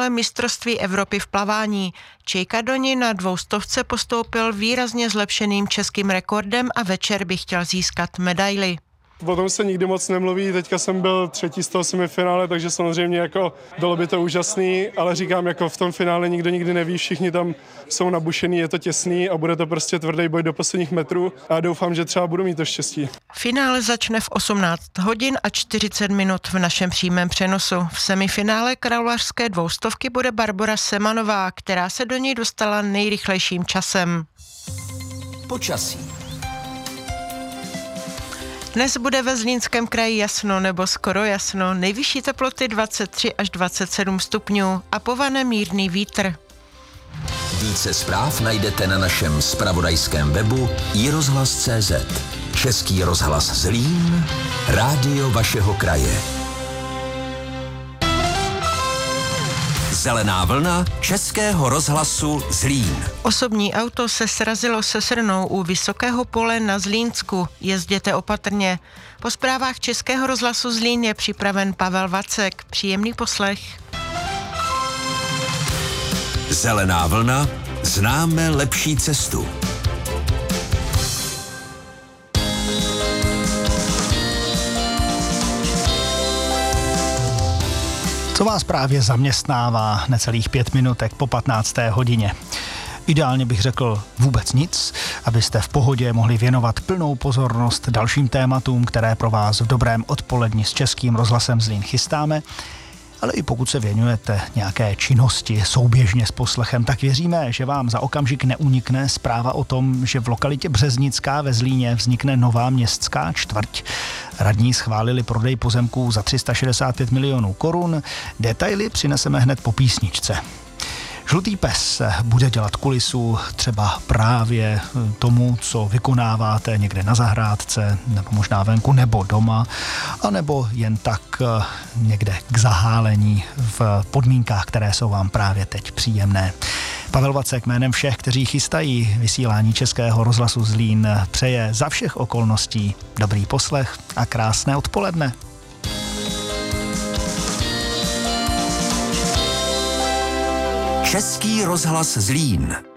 finále mistrovství Evropy v plavání. Čejka do ní na 200 postoupil výrazně zlepšeným českým rekordem a večer by chtěl získat medaili. O tom se nikdy moc nemluví, teďka jsem byl 3. z toho semifinále, takže samozřejmě jako bylo by to úžasný, ale říkám, jako v tom finále nikdo nikdy neví, všichni tam jsou nabušený, je to těsný a bude to prostě tvrdý boj do posledních metrů a doufám, že třeba budu mít to štěstí. Finále začne v 18 hodin a 40 minut v našem přímém přenosu. V semifinále královéřské 200 bude Barbora Semanová, která se do něj dostala nejrychlejším časem. Počasí. Dnes bude ve Zlínském kraji jasno nebo skoro jasno, nejvyšší teploty 23 až 27 stupňů a povane mírný vítr. Více zpráv najdete na našem zpravodajském webu iRozhlas.cz. Český rozhlas Zlín, rádio vašeho kraje. Zelená vlna Českého rozhlasu Zlín. Osobní auto se srazilo se srnou u Vysokého pole na Zlínsku. Jezděte opatrně. Po zprávách Českého rozhlasu Zlín je připraven Pavel Vacek. Příjemný poslech. Zelená vlna, známe lepší cestu. Co vás právě zaměstnává necelých 5 minutek po 15. hodině? Ideálně bych řekl vůbec nic, abyste v pohodě mohli věnovat plnou pozornost dalším tématům, které pro vás v dobrém odpoledni s Českým rozhlasem Zlín chystáme. Ale i pokud se věnujete nějaké činnosti souběžně s poslechem, tak věříme, že vám za okamžik neunikne zpráva o tom, že v lokalitě Březnická ve Zlíně vznikne nová městská čtvrť. Radní schválili prodej pozemků za 365 milionů korun. Detaily přineseme hned po písničce. Žlutý pes bude dělat kulisu třeba právě tomu, co vykonáváte někde na zahrádce, nebo možná venku, nebo doma, anebo jen tak někde k zahálení v podmínkách, které jsou vám právě teď příjemné. Pavel Vacek jménem všech, kteří chystají vysílání Českého rozhlasu Zlín, přeje za všech okolností dobrý poslech a krásné odpoledne. Český rozhlas Zlín.